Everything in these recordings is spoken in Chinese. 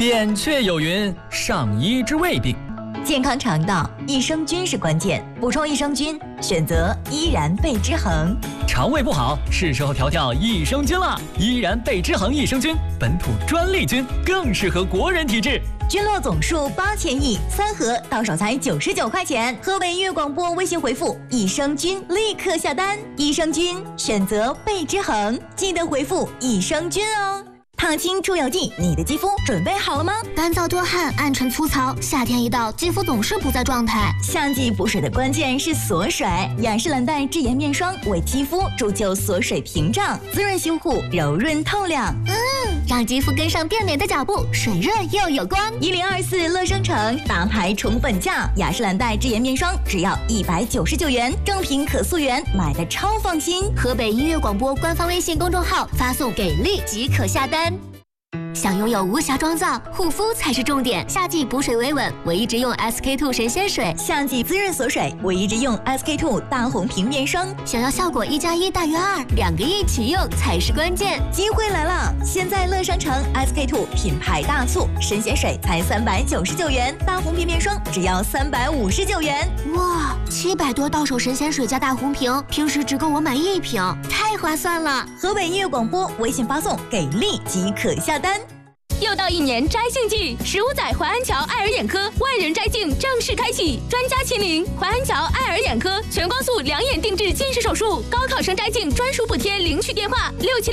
扁鹊有云：上医之未病。 健康肠道，益生菌是关键，补充益生菌，选择依然贝之恒。 肠胃不好，是时候调调益生菌了。依然贝之恒益生菌，本土专利菌，更适合国人体质。 菌落总数8000亿，3盒到手才99块钱。河北音乐广播微信回复“益生菌”立刻下单。益生菌选择贝之恒，记得回复“益生菌”哦。烫青出油剂，你的肌肤准备好了吗？ 干燥多汗，暗沉粗糙，夏天一到，肌肤总是不在状态。 夏季补水的关键是锁水，雅诗兰黛智妍面霜为肌肤铸就锁水屏障，滋润修护，柔润透亮。 让肌肤跟上变美的脚步，水润又有光。 1024乐生城大牌宠粉价，雅诗兰黛智妍面霜只要199元，正品可溯源，买的超放心。 河北音乐广播官方微信公众号发送给力即可下单。想拥有无瑕妆造，护肤才是重点。夏季补水维稳，唯一直用 SK2 神仙水； 夏季滋润锁水，唯一直用 SK2 大红瓶面霜。 想要效果1+1大于2，2个一起用才是关键。 机会来了！现在乐商城 SK2 品牌大促，神仙水才399元，大红瓶面霜只要359元。 哇，700多到手神仙水加大红瓶，平时只够我买1瓶，太划算了！ 河北音乐广播微信发送给力即可下单。 又到一年摘杏季，15载淮安桥爱尔眼科万人摘镜正式开启，专家亲临淮安桥爱尔眼科，全光速2眼定制近视手术，高考生摘镜专属补贴，领取电话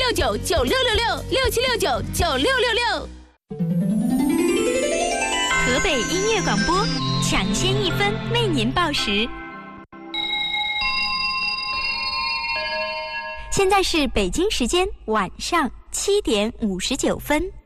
67699666，67699666。 河北音乐广播，抢先1分为您报时。现在是北京时间晚上7点59分。